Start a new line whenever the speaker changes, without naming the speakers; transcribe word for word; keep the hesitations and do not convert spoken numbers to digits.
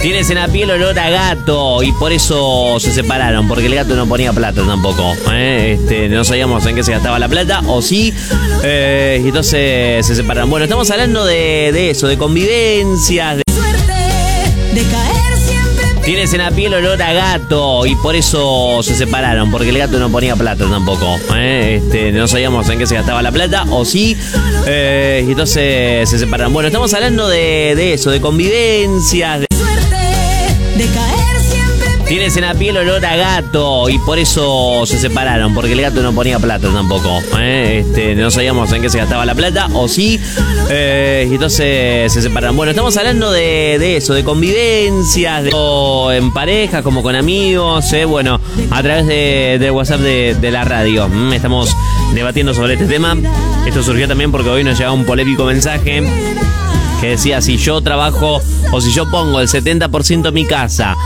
Tienes en la piel olor a gato y por eso se separaron, porque el gato no ponía plata tampoco. ¿eh? Este, no sabíamos en qué se gastaba la plata, o sí, eh, y entonces se separaron. Bueno, estamos hablando de, de eso, de convivencias, de...
de caer siempre.
Tienes en la piel olor a gato y por eso se separaron, porque el gato no ponía plata tampoco. ¿eh? Este, no sabíamos en qué se gastaba la plata, o sí, eh, y entonces se separaron. Bueno, estamos hablando de, de eso, de convivencias, de...
de caer siempre.
Tienes en la piel olor a gato y por eso se separaron, porque el gato no ponía plata tampoco. ¿eh? Este, no sabíamos en qué se gastaba la plata, o sí, eh, y entonces se separaron. Bueno, estamos hablando de, de eso, de convivencias, de, o en pareja, como con amigos, ¿eh? bueno, a través de, del WhatsApp de, de la radio. Mm, Estamos debatiendo sobre este tema. Esto surgió también porque hoy nos llegaba un polémico mensaje que decía: si yo trabajo o si yo pongo el setenta por ciento de mi casa